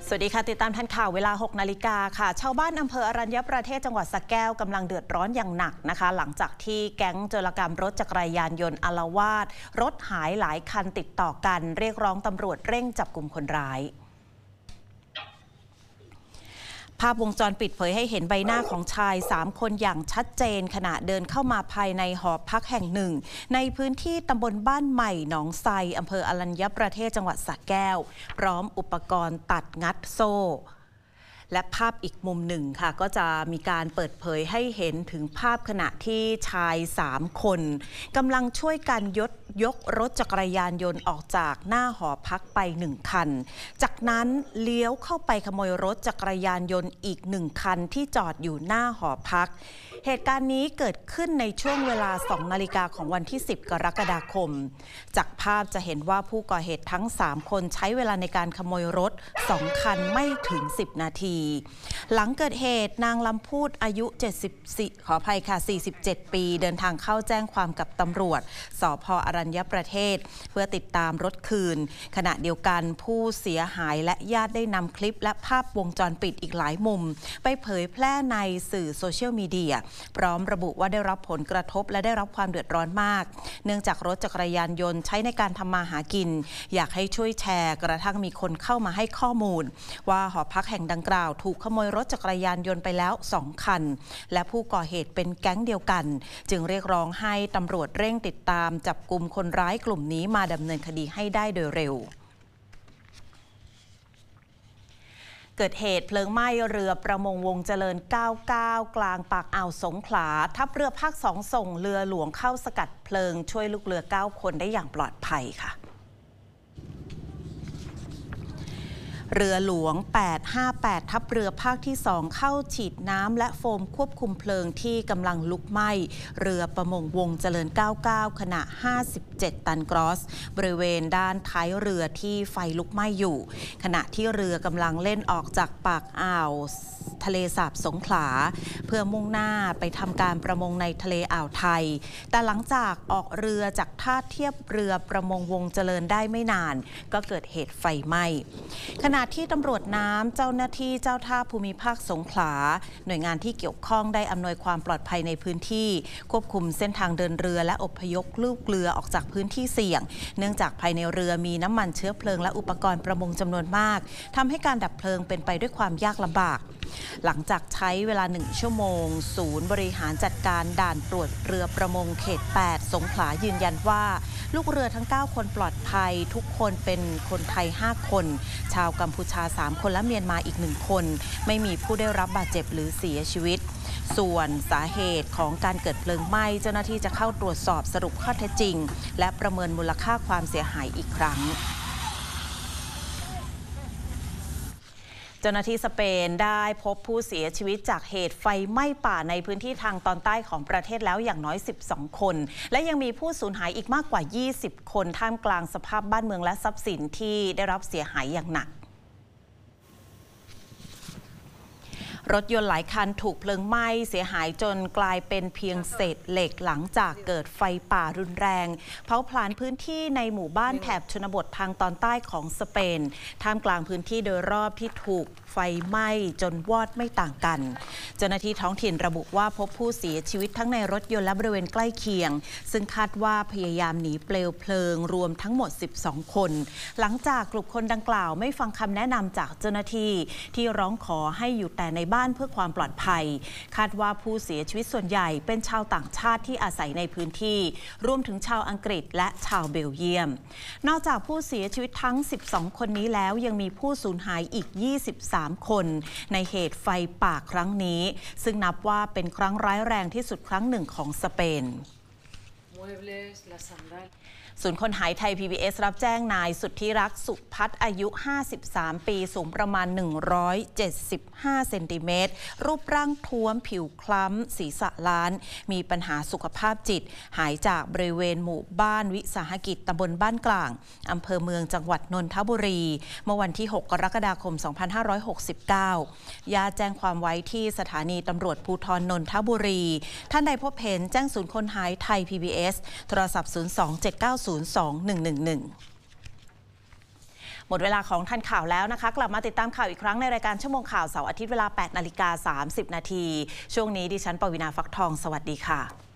สวัสดีค่ะติดตามทันข่าวเวลา 6 นาฬิกาค่ะชาวบ้านอำเภออรัญญประเทศจังหวัดสระแก้วกำลังเดือดร้อนอย่างหนักนะคะหลังจากที่แก๊งโจรกรรมรถจักรยานยนต์อาละวาดรถหายหลายคันติดต่อกันเรียกร้องตำรวจเร่งจับกลุ่มคนร้ายภาพวงจรปิดเผยให้เห็นใบหน้าของชาย3 คนอย่างชัดเจนขณะเดินเข้ามาภายในหอพักแห่งหนึ่งในพื้นที่ตำบลบ้านใหม่หนองไทรอำเภออรัญญประเทศจังหวัดสระแก้วพร้อมอุปกรณ์ตัดงัดโซ่และภาพอีกมุมหนึ่งค่ะก็จะมีการเปิดเผยให้เห็นถึงภาพขณะที่ชาย3 คนกำลังช่วยกันยกรถจักรยานยนต์ออกจากหน้าหอพักไป1 คันจากนั้นเลี้ยวเข้าไปขโมยรถจักรยานยนต์อีก1 คันที่จอดอยู่หน้าหอพักเหตุการณ์นี้เกิดขึ้นในช่วงเวลา 2 นาฬิกาของวันที่ 10 กรกฎาคมจากภาพจะเห็นว่าผู้ก่อเหตุทั้ง3 คนใช้เวลาในการขโมยรถ2 คันไม่ถึง10 นาทีหลังเกิดเหตุนางลำพูดอายุ47 ปีเดินทางเข้าแจ้งความกับตำรวจสภ.อรัญญประเทศเพื่อติดตามรถคืนขณะเดียวกันผู้เสียหายและญาติได้นำคลิปและภาพวงจรปิดอีกหลายมุมไปเผยแพร่ในสื่อโซเชียลมีเดียพร้อมระบุว่าได้รับผลกระทบและได้รับความเดือดร้อนมากเนื่องจากรถจักรยานยนต์ใช้ในการทำมาหากินอยากให้ช่วยแชร์กระทั่งมีคนเข้ามาให้ข้อมูลว่าหอพักแห่งดังกล่าวถูกขโมยรถจักรยานยนต์ไปแล้ว2 คันและผู้ก่อเหตุเป็นแก๊งเดียวกันจึงเรียกร้องให้ตำรวจเร่งติดตามจับกุมคนร้ายกลุ่มนี้มาดำเนินคดีให้ได้โดยเร็วเกิดเหตุเพลิงไหม้เรือประมงวงเจริญ 99 กลางปากอ่าวสงขลาทัพเรือภาค 2ส่งเรือหลวงเข้าสกัดเพลิงช่วยลูกเรือ9 คนได้อย่างปลอดภัยค่ะเรือหลวง 858 ทัพเรือภาคที่ 2เข้าฉีดน้ำและโฟมควบคุมเพลิงที่กำลังลุกไหม้เรือประมงวงเจริญ 99 ขนาด 57 ตันกรอสบริเวณด้านท้ายเรือที่ไฟลุกไหม้อยู่ขณะที่เรือกำลังเล่นออกจากปากอ่าวทะเลสาบสงขลาเพื่อมุ่งหน้าไปทำการประมงในทะเลอ่าวไทยแต่หลังจากออกเรือจากท่าเทียบเรือประมงวงเจริญได้ไม่นานก็เกิดเหตุไฟไหม้ขณะที่ตำรวจน้ำเจ้าหน้าที่เจ้าท่าภูมิภาคสงขลาหน่วยงานที่เกี่ยวข้องได้อำนวยความปลอดภัยในพื้นที่ควบคุมเส้นทางเดินเรือและอพยพลูกเรือออกจากพื้นที่เสี่ยงเนื่องจากภายในเรือมีน้ำมันเชื้อเพลิงและอุปกรณ์ประมงจำนวนมากทำให้การดับเพลิงเป็นไปด้วยความยากลำบากหลังจากใช้เวลา1 ชั่วโมงศูนย์บริหารจัดการด่านตรวจเรือประมงเขต 8 สงขลายืนยันว่าลูกเรือทั้ง 9 คนปลอดภัยทุกคนเป็นคนไทย 5 คนชาวกัมพูชา 3 คนและเมียนมาอีก 1 คนไม่มีผู้ได้รับบาดเจ็บหรือเสียชีวิตส่วนสาเหตุของการเกิดเพลิงไหม้เจ้าหน้าที่จะเข้าตรวจสอบสรุปข้อเท็จจริงและประเมินมูลค่าความเสียหายอีกครั้งเจ้าหน้าที่สเปนได้พบผู้เสียชีวิตจากเหตุไฟไหม้ป่าในพื้นที่ทางตอนใต้ของประเทศแล้วอย่างน้อย12 คนและยังมีผู้สูญหายอีกมากกว่า20 คนท่ามกลางสภาพบ้านเมืองและทรัพย์สินที่ได้รับเสียหายอย่างหนักรถยนต์หลายคันถูกเพลิงไหม้เสียหายจนกลายเป็นเพียงเศษเหล็กหลังจากเกิดไฟป่ารุนแรงเผาผลาญพื้นที่ในหมู่บ้านแถบชนบททางตอนใต้ของสเปนท่ามกลางพื้นที่โดยรอบที่ถูกไฟไหม้จนวอดไม่ต่างกันเจ้าหน้าที่ท้องถิ่นระบุว่าพบผู้เสียชีวิตทั้งในรถยนต์และบริเวณใกล้เคียงซึ่งคาดว่าพยายามหนีเปลวเพลิงรวมทั้งหมด12 คนหลังจากกลุ่มคนดังกล่าวไม่ฟังคำแนะนำจากเจ้าหน้าที่ที่ร้องขอให้อยู่แต่ในบ้านเพื่อความปลอดภัยคาดว่าผู้เสียชีวิตส่วนใหญ่เป็นชาวต่างชาติที่อาศัยในพื้นที่รวมถึงชาวอังกฤษและชาวเบลเยียมนอกจากผู้เสียชีวิตทั้ง12 คนนี้แล้วยังมีผู้สูญหายอีก23 คนในเหตุไฟป่าครั้งนี้ซึ่งนับว่าเป็นครั้งร้ายแรงที่สุดครั้งหนึ่งของสเปนศูนย์คนหายไทย PBS รับแจ้งนายสุทธิรักษ์สุพัฒน์อายุ53 ปีสูงประมาณ175 เซนติเมตรรูปร่างท้วมผิวคล้ำศีรษะล้านมีปัญหาสุขภาพจิตหายจากบริเวณหมู่บ้านวิสาหกิจตำบลบ้านกลางอำเภอเมืองจังหวัดนนทบุรีเมื่อวันที่ 6 กรกฎาคม 2569ญาติแจ้งความไว้ที่สถานีตำรวจภูธรนนทบุรีท่านใดพบเห็นแจ้งศูนย์คนหายไทย PBS โทรศัพท์ 027902111 หมดเวลาของทันข่าวแล้วนะคะกลับมาติดตามข่าวอีกครั้งในรายการชั่วโมงข่าวเสาร์อาทิตย์เวลา 8:30 น.ช่วงนี้ดิฉันปวีณา ฟักทองสวัสดีค่ะ